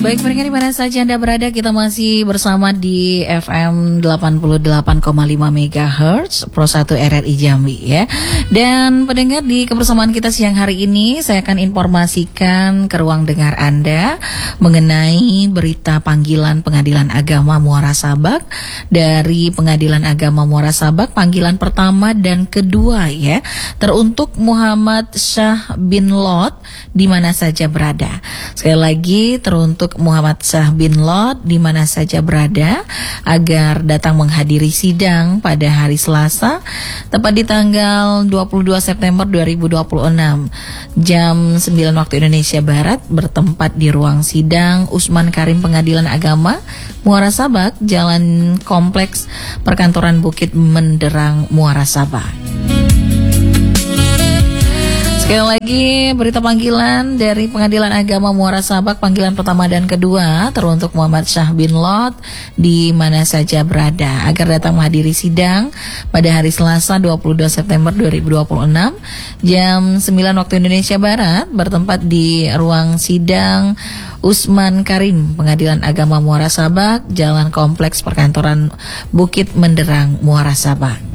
Baik, pendengar di mana saja Anda berada, kita masih bersama di FM 88,5 MHz Pro 1 RRI Jambi ya. Dan pendengar, di kebersamaan kita siang hari ini saya akan informasikan ke ruang dengar Anda mengenai berita panggilan Pengadilan Agama Muara Sabak. Dari Pengadilan Agama Muara Sabak, panggilan pertama dan kedua ya, teruntuk Muhammad Syah bin Lot di mana saja berada. Sekali lagi, teruntuk Muhammad Syah bin Lot di mana saja berada agar datang menghadiri sidang pada hari Selasa tepat di tanggal 22 September 2026 jam 9 waktu Indonesia Barat, bertempat di ruang sidang Usman Karim Pengadilan Agama Muara Sabak, Jalan Kompleks Perkantoran Bukit Menderang, Muara Sabak. Sekali lagi, berita panggilan dari Pengadilan Agama Muara Sabak, panggilan pertama dan kedua teruntuk Muhammad Syah bin Lot di mana saja berada agar datang menghadiri sidang pada hari Selasa 22 September 2026 jam 9 waktu Indonesia Barat, bertempat di ruang sidang Usman Karim Pengadilan Agama Muara Sabak, Jalan Kompleks Perkantoran Bukit Menderang, Muara Sabak.